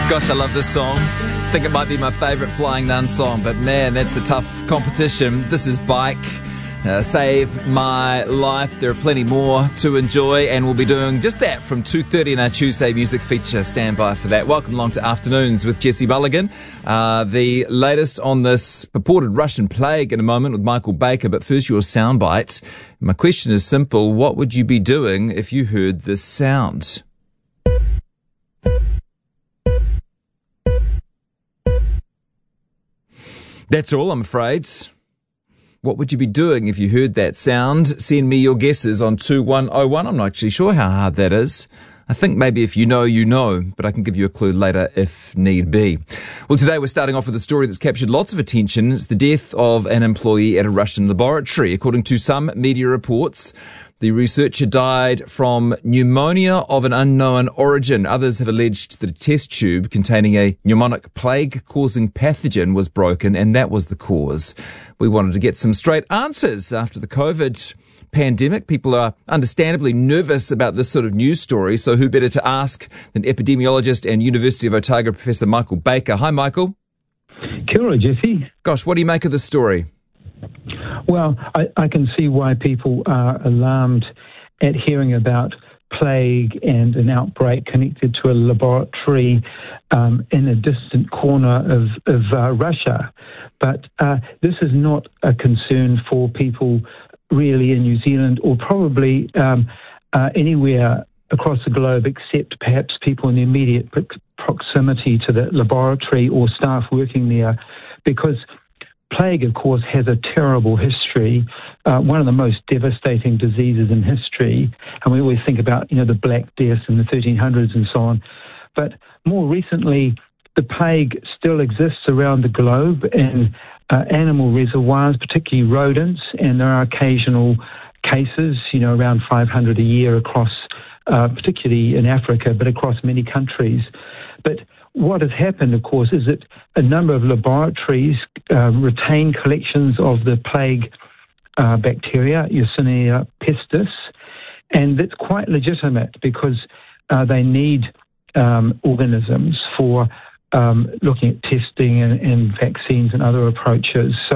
Gosh, I love this song. I think it might be my favourite Flying Nun song, but man, that's a tough competition. This is Bike, Save My Life. There are plenty more to enjoy, and we'll be doing just that from 2:30 in our Tuesday music feature. Stand by for that. Welcome along to Afternoons with Jesse Mulligan. The latest on this purported Russian plague in a moment with Michael Baker, but first your soundbite. My question is simple. What would you be doing if you heard this sound? That's all, I'm afraid. What would you be doing if you heard that sound? Send me your guesses on 2101. I'm not actually sure how hard that is. I think maybe if you know, but I can give you a clue later if need be. Well, today we're starting off with a story that's captured lots of attention. It's the death of an employee at a Russian laboratory. According to some media reports, the researcher died from pneumonia of an unknown origin. Others have alleged that a test tube containing a pneumonic plague-causing pathogen was broken, and that was the cause. We wanted to get some straight answers after the COVID pandemic. People are understandably nervous about this sort of news story, so who better to ask than epidemiologist and University of Otago Professor Michael Baker. Hi, Michael. Kia ora, Jesse. Gosh, what do you make of this story? Well, I can see why people are alarmed at hearing about plague and an outbreak connected to a laboratory in a distant corner of Russia. But this is not a concern for people really in New Zealand or probably anywhere across the globe except perhaps people in the immediate proximity to the laboratory or staff working there, because plague, of course, has a terrible history, one of the most devastating diseases in history. And we always think about, the Black Death in the 1300s and so on. But more recently, the plague still exists around the globe in animal reservoirs, particularly rodents, and there are occasional cases, around 500 a year across, particularly in Africa, but across many countries. But what has happened, of course, is that a number of laboratories retain collections of the plague bacteria, Yersinia pestis, and that's quite legitimate because they need organisms for looking at testing and vaccines and other approaches. So